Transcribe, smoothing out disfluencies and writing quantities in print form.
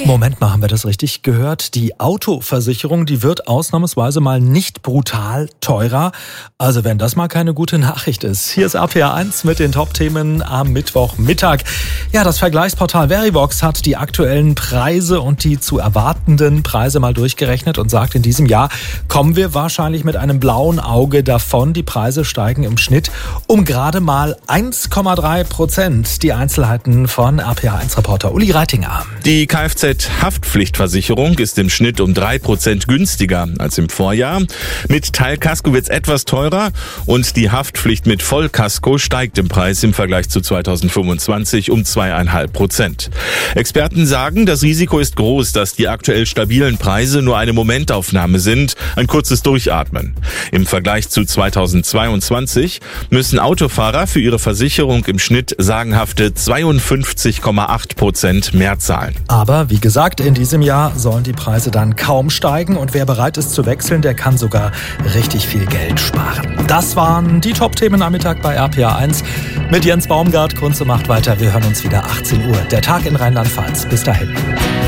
Moment mal, haben wir das richtig gehört? Die Autoversicherung, die wird ausnahmsweise mal nicht brutal teurer. Also wenn das mal keine gute Nachricht ist. Hier ist RPA 1 mit den Top-Themen am Mittwochmittag. Ja, das Vergleichsportal Verivox hat die aktuellen Preise und die zu erwartenden Preise mal durchgerechnet und sagt, in diesem Jahr kommen wir wahrscheinlich mit einem blauen Auge davon. Die Preise steigen im Schnitt um gerade mal 1,3%. Die Einzelheiten von RPA 1-Reporter Uli Reitinger. Die Kfz-Haftpflichtversicherung ist im Schnitt um 3% günstiger als im Vorjahr. Mit Teilkasko wird es etwas teurer und die Haftpflicht mit Vollkasko steigt im Preis im Vergleich zu 2025 um 2,5%. Experten sagen, das Risiko ist groß, dass die aktuell stabilen Preise nur eine Momentaufnahme sind, ein kurzes Durchatmen. Im Vergleich zu 2022 müssen Autofahrer für ihre Versicherung im Schnitt sagenhafte 52,8% mehr zahlen. Aber wie gesagt, in diesem Jahr sollen die Preise dann kaum steigen und wer bereit ist zu wechseln, der kann sogar richtig viel Geld sparen. Das waren die Top-Themen am Mittag bei RPA 1 mit Jens Baumgart. Kunze macht weiter. Wir hören uns wieder 18 Uhr. Der Tag in Rheinland-Pfalz. Bis dahin.